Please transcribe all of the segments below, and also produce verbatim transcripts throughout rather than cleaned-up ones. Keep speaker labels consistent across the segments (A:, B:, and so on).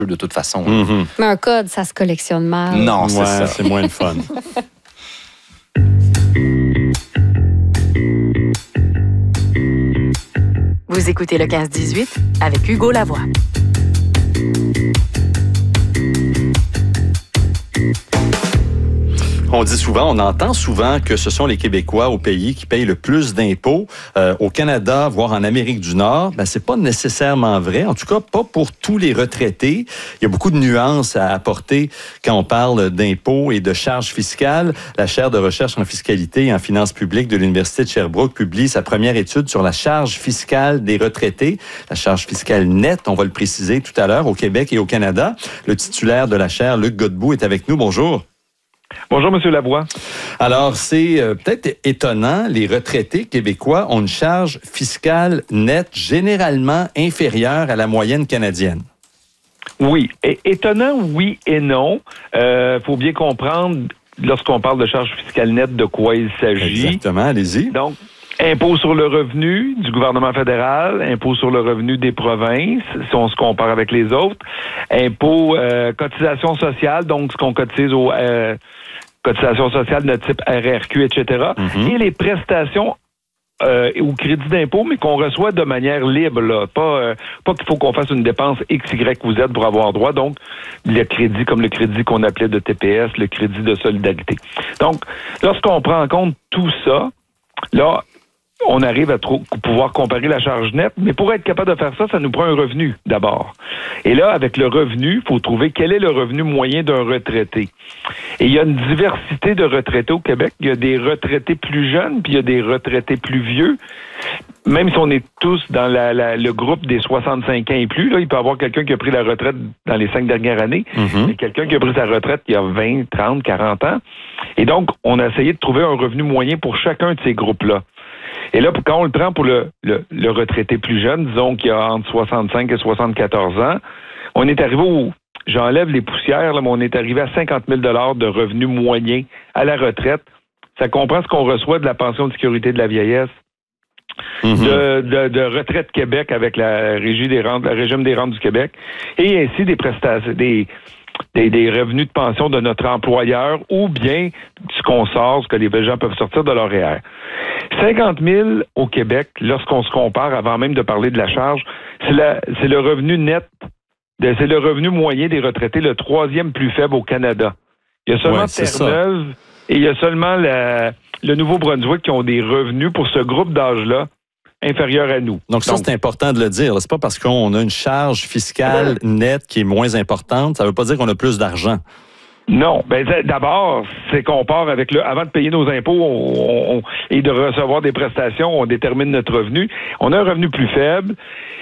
A: de toute façon.
B: Mm-hmm.
C: Mais un code, ça se collectionne mal.
A: Non, c'est
B: ouais,
A: ça.
B: C'est moins le fun.
D: Vous écoutez le quinze dix-huit avec Hugo Lavoie.
B: On dit souvent, on entend souvent que ce sont les Québécois au pays qui payent le plus d'impôts. Euh, au Canada, voire en Amérique du Nord, ben, c'est pas nécessairement vrai. En tout cas, pas pour tous les retraités. Il y a beaucoup de nuances à apporter quand on parle d'impôts et de charges fiscales. La chaire de recherche en fiscalité et en finances publiques de l'Université de Sherbrooke publie sa première étude sur la charge fiscale des retraités. La charge fiscale nette, on va le préciser tout à l'heure, au Québec et au Canada. Le titulaire de la chaire, Luc Godbout, est avec nous. Bonjour.
E: Bonjour, M. Lavoie.
B: Alors, c'est euh, peut-être étonnant, les retraités québécois ont une charge fiscale nette généralement inférieure à la moyenne canadienne.
E: Oui. Et, étonnant, oui et non. Il euh, faut bien comprendre, lorsqu'on parle de charge fiscale nette, de quoi il s'agit.
B: Exactement, allez-y.
E: Donc, impôt sur le revenu du gouvernement fédéral, impôt sur le revenu des provinces, si on se compare avec les autres, impôt, euh, cotisation sociale, donc ce qu'on cotise aux euh, cotisations sociales de type R R Q, et cetera, mm-hmm. et les prestations euh, ou crédits d'impôt, mais qu'on reçoit de manière libre, là. Pas, euh, pas qu'il faut qu'on fasse une dépense X, Y ou Z pour avoir droit, donc le crédit comme le crédit qu'on appelait de T P S, le crédit de solidarité. Donc, lorsqu'on prend en compte tout ça, là, on arrive à trop, pouvoir comparer la charge nette, mais pour être capable de faire ça, ça nous prend un revenu d'abord. Et là, avec le revenu, il faut trouver quel est le revenu moyen d'un retraité. Et il y a une diversité de retraités au Québec. Il y a des retraités plus jeunes, puis il y a des retraités plus vieux. Même si on est tous dans la, la, le groupe des soixante-cinq ans et plus, là, il peut y avoir quelqu'un qui a pris la retraite dans les cinq dernières années, mm-hmm. et quelqu'un qui a pris sa retraite il y a vingt, trente, quarante ans. Et donc, on a essayé de trouver un revenu moyen pour chacun de ces groupes-là. Et là, quand on le prend pour le, le, le retraité plus jeune, disons qu'il a entre soixante-cinq et soixante-quatorze ans, on est arrivé au... J'enlève les poussières, là, mais on est arrivé à cinquante mille dollars de revenus moyens à la retraite. Ça comprend ce qu'on reçoit de la pension de sécurité de la vieillesse, mm-hmm. de, de, de Retraite Québec avec la régie des rentes, le régime des rentes du Québec, et ainsi des prestations, des... Des, des revenus de pension de notre employeur ou bien ce qu'on sort, ce que les gens peuvent sortir de leur R E R. cinquante mille au Québec, lorsqu'on se compare, avant même de parler de la charge, c'est, la, c'est le revenu net, de, c'est le revenu moyen des retraités, le troisième plus faible au Canada. Il y a seulement ouais, Terre-Neuve et il y a seulement la, le Nouveau-Brunswick qui ont des revenus pour ce groupe d'âge-là inférieur à nous.
B: Donc ça, Donc, c'est important de le dire. C'est pas parce qu'on a une charge fiscale nette qui est moins importante, ça veut pas dire qu'on a plus d'argent.
E: Non. Ben, d'abord, c'est qu'on part avec le... Avant de payer nos impôts on, on, et de recevoir des prestations, on détermine notre revenu. On a un revenu plus faible.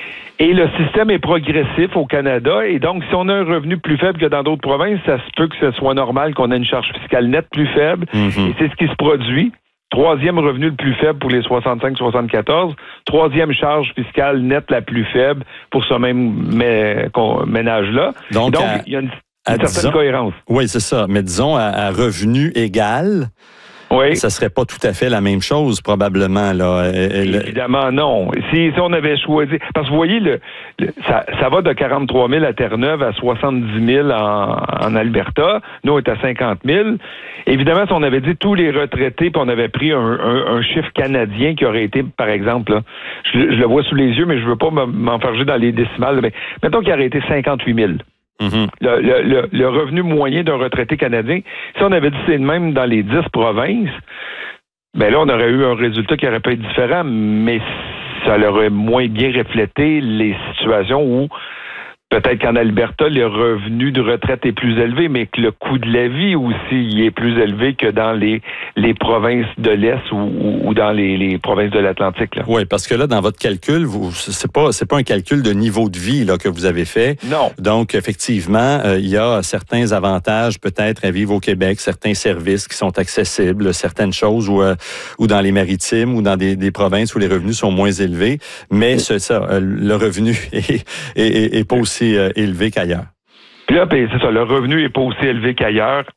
E: Et le système est progressif au Canada. Et donc, si on a un revenu plus faible que dans d'autres provinces, ça se peut que ce soit normal qu'on ait une charge fiscale nette plus faible. Mm-hmm. Et c'est ce qui se produit. Troisième revenu le plus faible pour les soixante-cinq soixante-quatorze. Troisième charge fiscale nette la plus faible pour ce même mé- ménage-là.
B: Donc,
E: Donc
B: à,
E: il y a une, une
B: à,
E: certaine
B: disons,
E: cohérence.
B: Oui, c'est ça. Mais disons, à, à revenu égal, oui. ça serait pas tout à fait la même chose, probablement. Là.
E: Évidemment, non. Si, si on avait choisi... Parce que vous voyez, le, le, ça, ça va de quarante-trois mille à Terre-Neuve à soixante-dix mille en, en Alberta. Nous, on est à cinquante mille. Évidemment, si on avait dit tous les retraités, puis on avait pris un, un, un chiffre canadien qui aurait été, par exemple, là, je, je le vois sous les yeux, mais je veux pas m'enfarger dans les décimales, mais mettons qu'il aurait été cinquante-huit mille. Mm-hmm. Le, le, le, le revenu moyen d'un retraité canadien, si on avait dit c'est le même dans les dix provinces, ben là, on aurait eu un résultat qui aurait pu être différent, mais ça aurait moins bien reflété les situations où peut-être qu'en Alberta, le revenu de retraite est plus élevé, mais que le coût de la vie aussi il est plus élevé que dans les, les provinces de l'Est ou, ou dans les, les provinces de l'Atlantique. Là.
B: Oui, parce que là, dans votre calcul, vous, c'est pas c'est pas un calcul de niveau de vie là, que vous avez fait.
E: Non.
B: Donc, effectivement, euh, il y a certains avantages peut-être à vivre au Québec, certains services qui sont accessibles, certaines choses où, euh, ou dans les maritimes ou dans des, des provinces où les revenus sont moins élevés, mais c'est ça, euh, le revenu est, est, est pas aussi élevé qu'ailleurs.
E: Puis là, ben, c'est ça, le revenu n'est pas aussi élevé qu'ailleurs à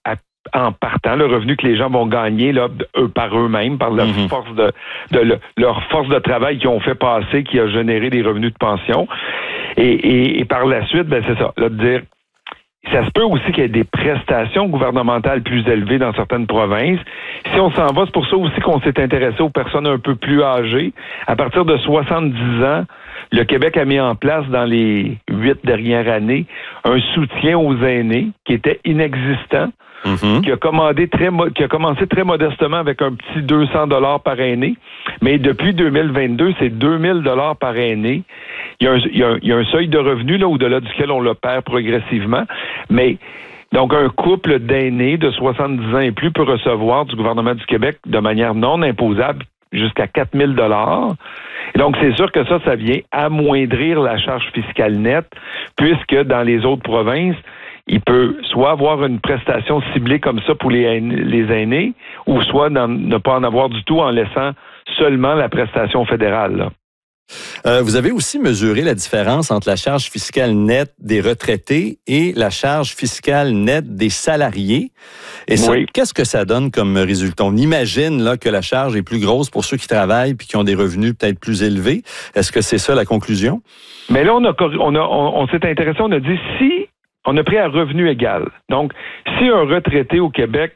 E: en partant, le revenu que les gens vont gagner là, eux par eux-mêmes, par leur mm-hmm. force de, de le, leur force de travail qu'ils ont fait passer, qui a généré des revenus de pension. Et, et, et par la suite, ben c'est ça, là, de dire, ça se peut aussi qu'il y ait des prestations gouvernementales plus élevées dans certaines provinces. Si on s'en va, c'est pour ça aussi qu'on s'est intéressé aux personnes un peu plus âgées. À partir de soixante-dix ans, le Québec a mis en place dans les huit dernières années un soutien aux aînés qui était inexistant. Mm-hmm. Qui a commandé très qui a commencé très modestement avec un petit deux cents dollars par aîné, mais depuis deux mille vingt-deux, c'est deux mille dollars par aîné. Il y a un, il y a un, il y a un seuil de revenu là au-delà duquel on le perd progressivement, mais donc un couple d'aînés de soixante-dix ans et plus peut recevoir du gouvernement du Québec de manière non imposable jusqu'à quatre mille dollars. Et donc, c'est sûr que ça, ça vient amoindrir la charge fiscale nette, puisque dans les autres provinces, il peut soit avoir une prestation ciblée comme ça pour les aînés, les aînés ou soit ne pas en avoir du tout en laissant seulement la prestation fédérale, là.
B: Euh, vous avez aussi mesuré la différence entre la charge fiscale nette des retraités et la charge fiscale nette des salariés. Et ça, oui. Qu'est-ce que ça donne comme résultat? On imagine là, que la charge est plus grosse pour ceux qui travaillent puis qui ont des revenus peut-être plus élevés. Est-ce que c'est ça la conclusion?
E: Mais là, on, a, on, a, on, on s'est intéressé, on a dit si on a pris à revenu égal. Donc, si un retraité au Québec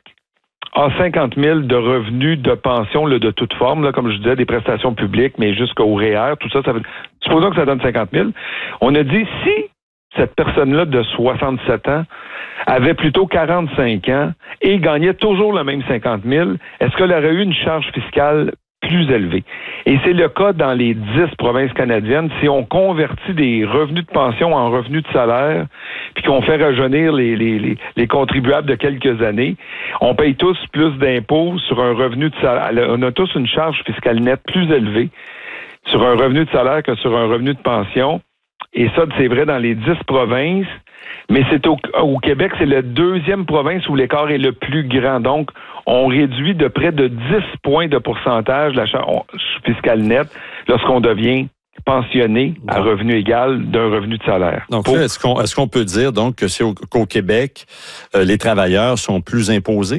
E: a cinquante mille de revenus de pension là, de toute forme, là, comme je disais, des prestations publiques, mais jusqu'au R E E R, tout ça, ça veut, supposons que ça donne cinquante mille. On a dit, si cette personne-là de soixante-sept ans avait plutôt quarante-cinq ans et gagnait toujours le même cinquante mille, est-ce qu'elle aurait eu une charge fiscale plus élevée? Et c'est le cas dans les dix provinces canadiennes. Si on convertit des revenus de pension en revenus de salaire, puis qu'on fait rajeunir les, les, les, les contribuables de quelques années, on paye tous plus d'impôts sur un revenu de salaire. On a tous une charge fiscale nette plus élevée sur un revenu de salaire que sur un revenu de pension. Et ça, c'est vrai dans les dix provinces. Mais c'est au, au Québec, c'est la deuxième province où l'écart est le plus grand. Donc, on réduit de près de dix points de pourcentage la charge fiscale nette lorsqu'on devient pensionné à revenu égal d'un revenu de salaire.
B: Donc
E: Pour...
B: là, est-ce qu'on, est-ce qu'on peut dire donc que c'est au, qu'au Québec, euh, les travailleurs sont plus imposés?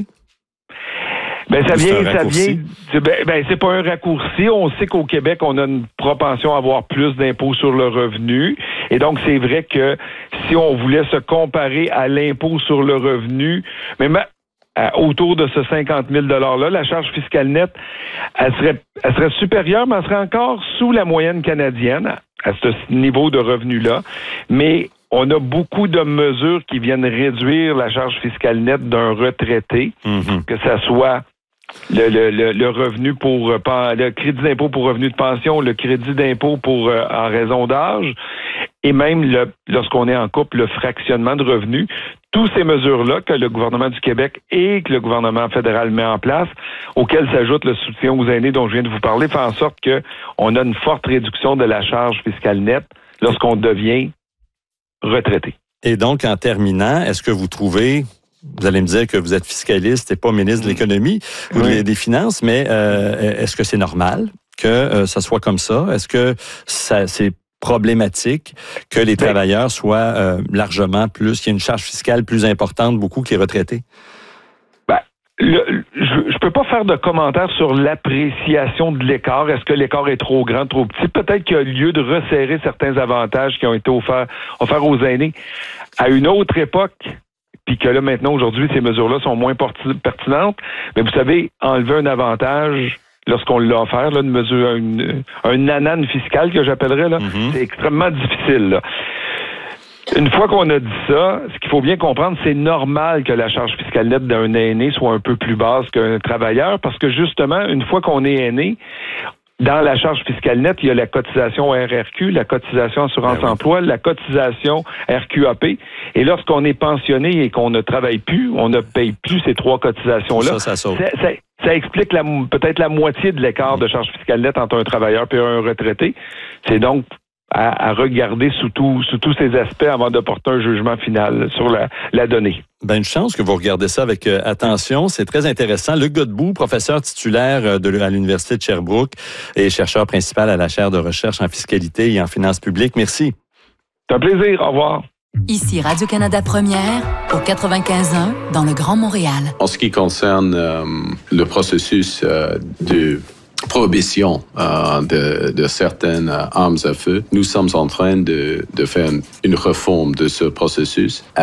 E: Ben ça vient, ça vient. Ben, ben c'est pas un raccourci. On sait qu'au Québec, on a une propension à avoir plus d'impôts sur le revenu, et donc c'est vrai que si on voulait se comparer à l'impôt sur le revenu, même à, autour de ce cinquante mille dollars-là, la charge fiscale nette, elle serait, elle serait supérieure, mais elle serait encore sous la moyenne canadienne à ce niveau de revenu-là, mais on a beaucoup de mesures qui viennent réduire la charge fiscale nette d'un retraité, mm-hmm. que ça soit Le, le, le, le revenu pour le crédit d'impôt pour revenu de pension, le crédit d'impôt pour euh, en raison d'âge, et même le, lorsqu'on est en couple, le fractionnement de revenus. Toutes ces mesures-là que le gouvernement du Québec et que le gouvernement fédéral met en place, auxquelles s'ajoute le soutien aux aînés dont je viens de vous parler, fait en sorte qu'on a une forte réduction de la charge fiscale nette lorsqu'on devient retraité.
B: Et donc, en terminant, est-ce que vous trouvez... Vous allez me dire que vous êtes fiscaliste et pas ministre de l'Économie ou oui. des Finances, mais euh, est-ce que c'est normal que euh, ça soit comme ça? Est-ce que ça, c'est problématique que les travailleurs soient euh, largement plus, qu'il y ait une charge fiscale plus importante beaucoup que les retraités?
E: Ben, le, je ne peux pas faire de commentaire sur l'appréciation de l'écart. Est-ce que l'écart est trop grand, trop petit? Peut-être qu'il y a lieu de resserrer certains avantages qui ont été offerts, offerts aux aînés. À une autre époque, puis que là, maintenant, aujourd'hui, ces mesures-là sont moins pertinentes. Mais vous savez, enlever un avantage lorsqu'on l'a offert, là, une mesure, une, un nanane fiscal que j'appellerais, là, mm-hmm. c'est extrêmement difficile, là. Une fois qu'on a dit ça, ce qu'il faut bien comprendre, c'est normal que la charge fiscale nette d'un aîné soit un peu plus basse qu'un travailleur, parce que justement, une fois qu'on est aîné, dans la charge fiscale nette, il y a la cotisation R R Q, la cotisation assurance-emploi, la cotisation R Q A P. Et lorsqu'on est pensionné et qu'on ne travaille plus, on ne paye plus ces trois cotisations-là.
B: Ça, ça saute.
E: Ça, ça, ça explique la, peut-être la moitié de l'écart de charge fiscale nette entre un travailleur et un retraité. C'est donc à, à regarder sous, tout, sous tous ces aspects avant de porter un jugement final sur la, la donnée.
B: Ben, une chance que vous regardez ça avec euh, attention. C'est très intéressant. Luc Godbout, professeur titulaire de, à l'Université de Sherbrooke et chercheur principal à la chaire de recherche en fiscalité et en finances publiques. Merci.
E: C'est un plaisir. Au revoir.
D: Ici Radio-Canada Première, au quatre-vingt-quinze un, dans le Grand Montréal.
A: En ce qui concerne euh, le processus euh, de prohibition euh, de, de certaines armes à feu, nous sommes en train de, de faire une, une réforme de ce processus